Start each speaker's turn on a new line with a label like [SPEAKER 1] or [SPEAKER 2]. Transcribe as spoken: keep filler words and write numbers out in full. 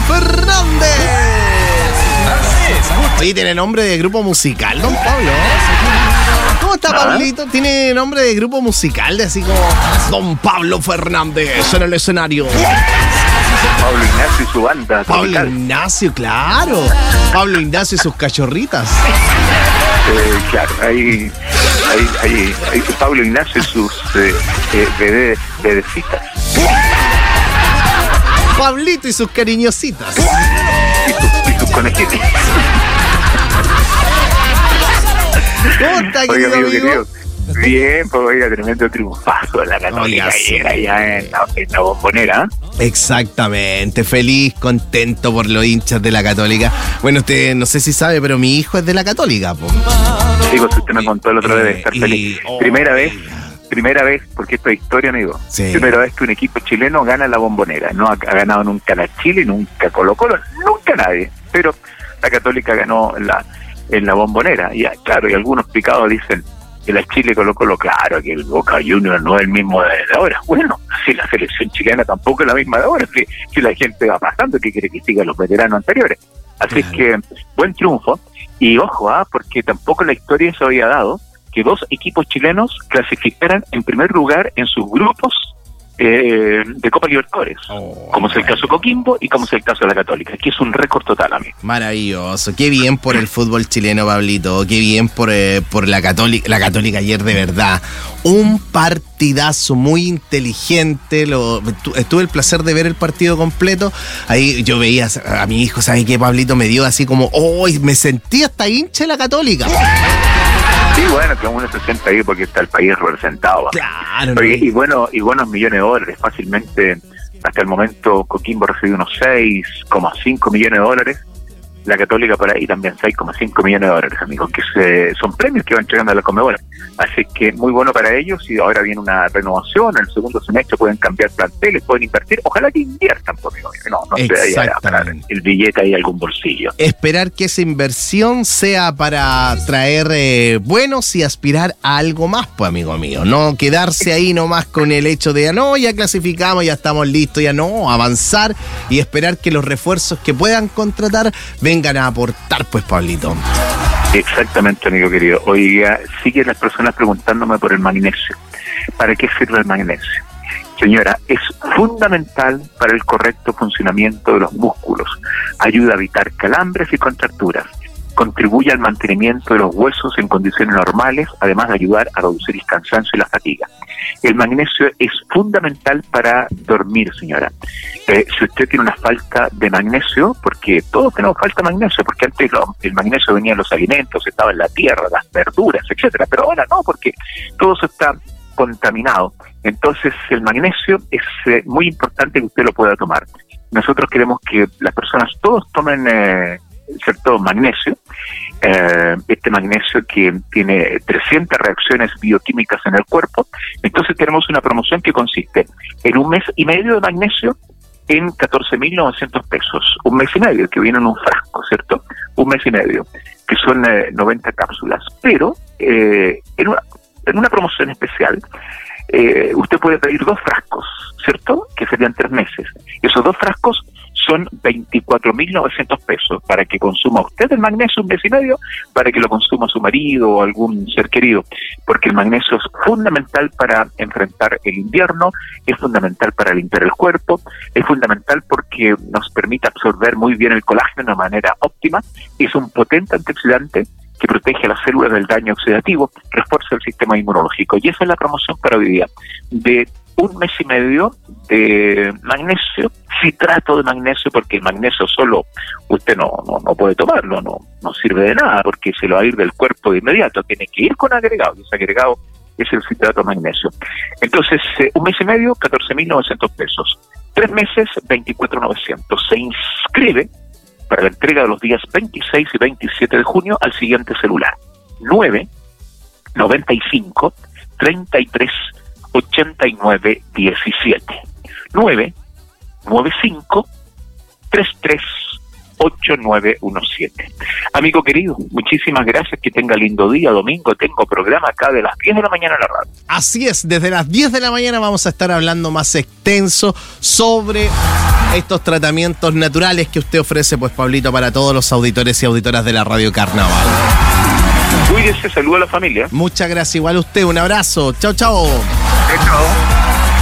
[SPEAKER 1] Fernández. Oye, tiene nombre de grupo musical, don Pablo. ¿Cómo está, Pablito? Tiene nombre de grupo musical, de así como Don Pablo Fernández en el escenario.
[SPEAKER 2] Pablo Ignacio y su banda.
[SPEAKER 1] Pablo
[SPEAKER 2] tropical.
[SPEAKER 1] Ignacio, claro. Pablo Ignacio y sus cachorritas.
[SPEAKER 2] Eh, claro, ahí, ahí, ahí, ahí Pablo Ignacio y sus eh, eh, bebé, bebecitas.
[SPEAKER 1] Pablito y sus cariñositas.
[SPEAKER 2] Y sus, y sus conejitos.
[SPEAKER 1] ¿Cómo está,
[SPEAKER 2] Oiga,
[SPEAKER 1] querido
[SPEAKER 2] amigo,
[SPEAKER 1] amigo?
[SPEAKER 2] querido. Bien, pues oiga, tremendo triunfazo de la Católica.
[SPEAKER 1] Oiga, sí.
[SPEAKER 2] Llega ya en la, en la Bombonera.
[SPEAKER 1] Exactamente, feliz, contento por los hinchas de la Católica. Bueno, usted no sé si sabe, pero mi hijo es de la Católica, po.
[SPEAKER 2] Digo, si usted me contó el otro día, debe estar
[SPEAKER 1] Y-
[SPEAKER 2] feliz.
[SPEAKER 1] oh,
[SPEAKER 2] Primera vez,
[SPEAKER 1] oiga.
[SPEAKER 2] primera vez, porque esto es historia, amigo.
[SPEAKER 1] Sí.
[SPEAKER 2] Primera vez que un equipo chileno gana la Bombonera. No ha, ha ganado nunca la Chile, nunca Colo Colo, nunca nadie. Pero la Católica ganó la, en la Bombonera. Y ah, claro, y algunos picados dicen que la Chile Colo Colo, claro, que el Boca Juniors no es el mismo de ahora. Bueno, si la selección chilena tampoco es la misma de ahora, si, si la gente va pasando, que quiere que sigan los veteranos anteriores. Así es que, buen triunfo. Y ojo, ah, porque tampoco la historia se había dado que dos equipos chilenos clasificaran en primer lugar en sus grupos eh, de Copa Libertadores,
[SPEAKER 1] Oh,
[SPEAKER 2] como es el caso Coquimbo y como es el caso de la Católica, que es un récord total, amigo.
[SPEAKER 1] Maravilloso, qué bien por el fútbol chileno, Pablito, qué bien por, eh, por la Católica, la Católica ayer, de verdad. Un partidazo muy inteligente, lo, tu, tuve el placer de ver el partido completo, ahí yo veía a mi hijo, ¿sabes qué, Pablito? Me dio así como, oh, me sentí hasta hincha de la Católica.
[SPEAKER 2] Sí, bueno, que uno se sienta ahí porque está el país representado.
[SPEAKER 1] Claro.
[SPEAKER 2] Oye, y bueno, y buenos millones de dólares, fácilmente. Hasta el momento Coquimbo recibió unos seis coma cinco millones de dólares, la Católica por ahí también seis coma cinco millones de dólares, amigos, que se, son premios que van entregando a la Conmebol. Así que muy bueno para ellos, y ahora viene una renovación, en el segundo semestre pueden cambiar planteles, pueden invertir, ojalá que inviertan, por amigo, no, no se vaya a parar el billete ahí algún bolsillo.
[SPEAKER 1] Esperar que esa inversión sea para traer eh, buenos y aspirar a algo más, pues, amigo mío. No quedarse ahí nomás con el hecho de, no, ya clasificamos, ya estamos listos, ya no, avanzar y esperar que los refuerzos que puedan contratar vengan a aportar, pues, Pablito.
[SPEAKER 2] Exactamente, amigo querido. Oiga, siguen las personas preguntándome por el magnesio. ¿Para qué sirve el magnesio? Señora, es fundamental para el correcto funcionamiento de los músculos. Ayuda a evitar calambres y contracturas. Contribuye al mantenimiento de los huesos en condiciones normales, además de ayudar a reducir el cansancio y la fatiga. El magnesio es fundamental para dormir, señora. Eh, si usted tiene una falta de magnesio, porque todos tenemos falta de magnesio, porque antes lo, el magnesio venía en los alimentos, estaba en la tierra, las verduras, etcétera, pero ahora no, porque todo eso está contaminado. Entonces el magnesio es eh, muy importante que usted lo pueda tomar. Nosotros queremos que las personas todos tomen eh, cierto magnesio, eh, este magnesio que tiene trescientas reacciones bioquímicas en el cuerpo. Entonces tenemos una promoción que consiste en un mes y medio de magnesio en catorce mil novecientos pesos, un mes y medio que viene en un frasco, ¿cierto? Un mes y medio, que son eh, noventa cápsulas, pero eh, en, una, en una promoción especial eh, usted puede pedir dos frascos, ¿cierto? Que serían tres meses. Esos dos frascos son veinticuatro mil novecientos pesos para que consuma usted el magnesio un mes y medio, para que lo consuma su marido o algún ser querido, porque el magnesio es fundamental para enfrentar el invierno, es fundamental para limpiar el cuerpo, es fundamental porque nos permite absorber muy bien el colágeno de manera óptima, es un potente antioxidante que protege a las células del daño oxidativo, refuerza el sistema inmunológico, y esa es la promoción para hoy día, de un mes y medio de magnesio, citrato de magnesio, porque el magnesio solo usted no, no, no puede tomarlo, no, no sirve de nada, porque se lo va a ir del cuerpo de inmediato, tiene que ir con agregado, y ese agregado es el citrato de magnesio. Entonces, eh, un mes y medio, catorce mil novecientos pesos, tres meses, veinticuatro mil novecientos. Se inscribe para la entrega de los días veintiséis y veintisiete de junio al siguiente celular: nueve noventa y cinco treinta y tres ochenta y nueve diecisiete, nueve nueve cinco tres tres ocho nueve uno siete. Amigo querido, muchísimas gracias, que tenga lindo día. Domingo tengo programa acá de las diez de la mañana en la radio.
[SPEAKER 1] Así es, desde las diez de la mañana vamos a estar hablando más extenso sobre estos tratamientos naturales que usted ofrece, pues, Pablito, para todos los auditores y auditoras de la Radio Carnaval.
[SPEAKER 2] Cuídese, saluda a la familia.
[SPEAKER 1] Muchas gracias, igual a usted, un abrazo. Chao, chao.
[SPEAKER 2] Chao.